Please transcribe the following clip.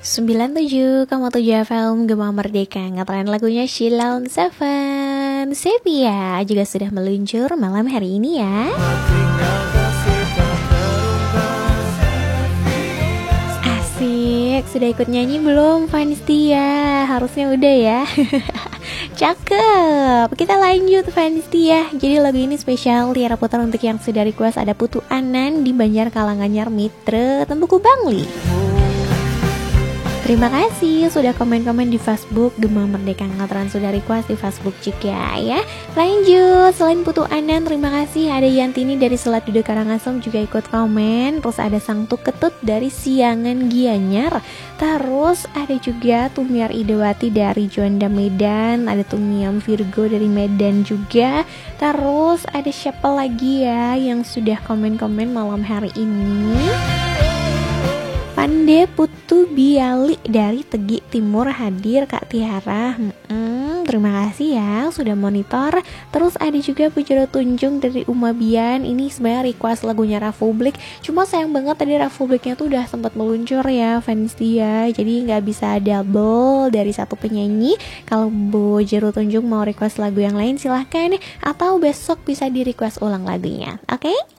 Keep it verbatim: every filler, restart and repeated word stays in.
sembilan puluh tujuh koma tujuh F M Gema Merdeka, ngetren lagunya Sheila on Seven. Sepia juga sudah meluncur malam hari ini ya. Asik, sudah ikut nyanyi belum fans Tia? Harusnya udah ya. Cakep, kita lanjut fans Tia. Jadi lagu ini spesial Tiara putar untuk yang sudah request. Ada Putu Anan di Banjar Kalanganyar Mitra Tembuku Bangli. Terima kasih sudah komen-komen di Facebook Gema Merdeka Ngatran, sudah request di Facebook juga ya. Lanjut, selain Putu Anan, terima kasih ada Yantini dari Selat Duda Karangasem juga ikut komen. Terus ada Sang Tuk Ketut dari Siangan Gianyar. Terus ada juga Tumiar Idewati dari Juanda Medan. Ada Tumiam Virgo dari Medan juga. Terus ada siapa lagi ya yang sudah komen-komen malam hari ini? Pande Putu Biali dari Tegi Timur hadir Kak Tiara. hmm, Terima kasih ya sudah monitor. Terus ada juga Pujero Tunjung dari Umabian. Ini sebenarnya request lagunya Republik. Cuma sayang banget tadi Republiknya tuh udah sempat meluncur ya fans dia. Jadi gak bisa double dari satu penyanyi. Kalau Pujero Tunjung mau request lagu yang lain silahkan. Atau besok bisa di request ulang lagunya. Oke? Okay?